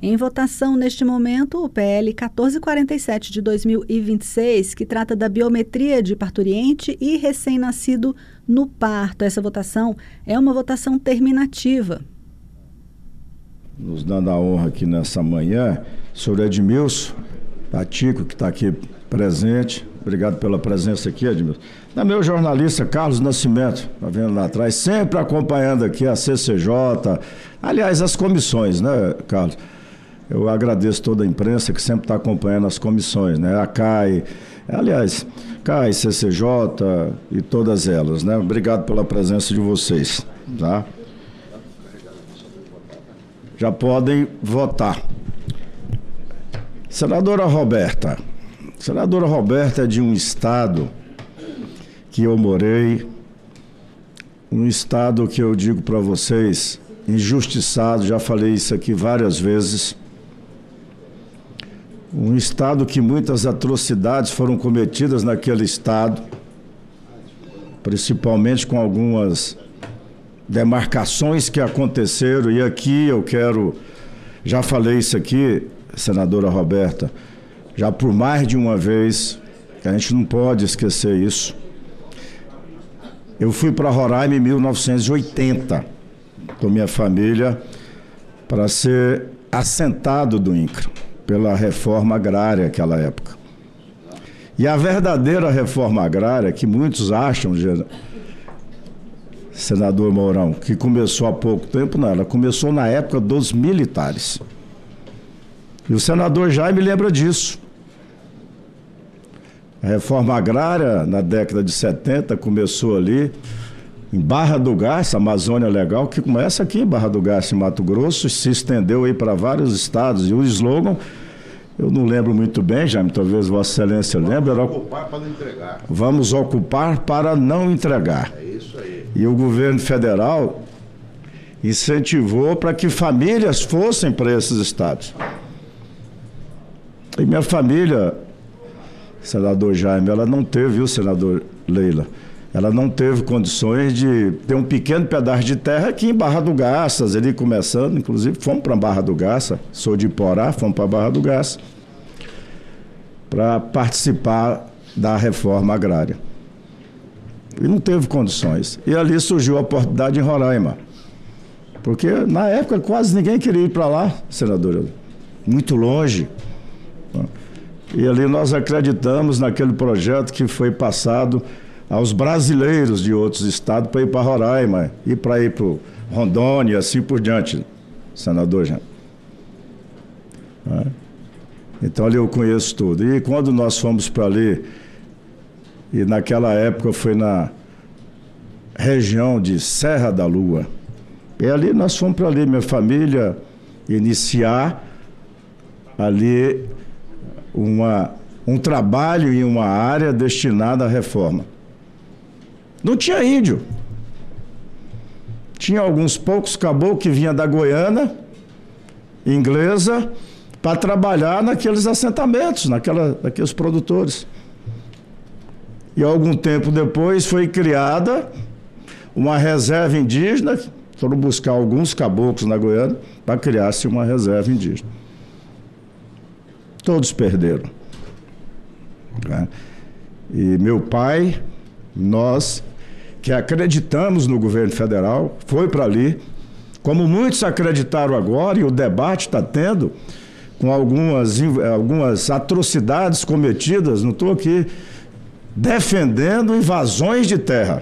Em votação neste momento, o PL 1447 de 2026, que trata da biometria de parturiente e recém-nascido no parto. Essa votação é uma votação terminativa. Nos dando a honra aqui nessa manhã, senhor Edmilson Patico, que está aqui presente. Obrigado pela presença aqui, Edmilson. Meu jornalista Carlos Nascimento, está vendo lá atrás, sempre acompanhando aqui a CCJ, aliás, as comissões, né, Carlos? Eu agradeço toda a imprensa que sempre está acompanhando as comissões, né? A CAI, aliás, CAI, CCJ e todas elas, né? Obrigado pela presença de vocês, tá? Já podem votar. Senadora Roberta é de um estado que eu morei, um estado que eu digo para vocês, injustiçado, já falei isso aqui várias vezes, um estado que muitas atrocidades foram cometidas naquele estado, principalmente com algumas demarcações que aconteceram, e aqui eu quero, já falei isso aqui, senadora Roberta, já por mais de uma vez, que a gente não pode esquecer isso. Eu fui para Roraima em 1980, com minha família, para ser assentado do INCRA, pela reforma agrária naquela época. E a verdadeira reforma agrária, que muitos acham, senador Mourão, que começou há pouco tempo, não, ela começou na época dos militares. E o senador Jaime lembra disso. A reforma agrária, na década de 70, começou ali em Barra do Garça, Amazônia Legal, que começa aqui em Barra do Garça, em Mato Grosso, e se estendeu aí para vários estados. E o slogan, eu não lembro muito bem, Jaime, talvez Vossa Excelência lembre, era ocupar para não entregar. Vamos ocupar para não entregar. É isso aí. E o governo federal incentivou para que famílias fossem para esses estados. E minha família, senador Jaime, ela não teve, viu, senador Leila? Ela não teve condições de ter um pequeno pedaço de terra aqui em Barra do Garças, ali começando, inclusive fomos para Barra do Garça, sou de Iporá, fomos para Barra do Garça, para participar da reforma agrária. E não teve condições. E ali surgiu a oportunidade em Roraima, porque na época quase ninguém queria ir para lá, senadora, muito longe. E ali nós acreditamos naquele projeto que foi passado aos brasileiros de outros estados para ir para Roraima e para ir para Rondônia e assim por diante, senador Jean. Então ali eu conheço tudo. E quando nós fomos para ali, e naquela época foi na região de Serra da Lua, e ali nós fomos para ali, minha família, iniciar ali um trabalho em uma área destinada à reforma. Não tinha índio. Tinha alguns poucos caboclos que vinham da Goiânia, inglesa, para trabalhar naqueles assentamentos, naqueles produtores. E algum tempo depois foi criada uma reserva indígena, foram buscar alguns caboclos na Goiânia para criar-se uma reserva indígena. Todos perderam. Né? E meu pai, nós que acreditamos no governo federal, foi para ali, como muitos acreditaram agora, e o debate está tendo, com algumas atrocidades cometidas, não estou aqui defendendo invasões de terra.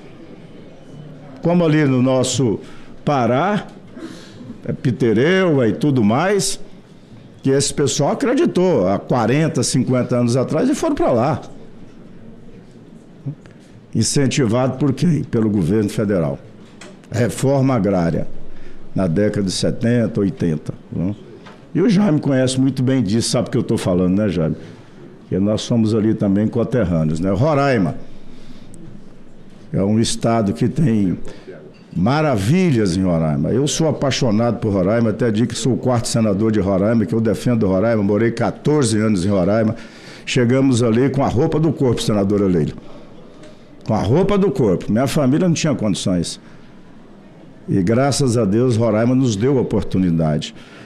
Como ali no nosso Pará, Pitereua e tudo mais, que esse pessoal acreditou há 40, 50 anos atrás e foram para lá. Incentivado por quem? Pelo governo federal. Reforma agrária, na década de 70, 80. Né? E o Jaime conhece muito bem disso, sabe o que eu estou falando, né, Jaime? Porque nós somos ali também coterrâneos, né? Roraima é um estado que tem maravilhas em Roraima. Eu sou apaixonado por Roraima, até digo que sou o 4º senador de Roraima, que eu defendo Roraima, morei 14 anos em Roraima. Chegamos ali com a roupa do corpo, senadora Leila. Com a roupa do corpo. Minha família não tinha condições. E graças a Deus, Roraima nos deu a oportunidade.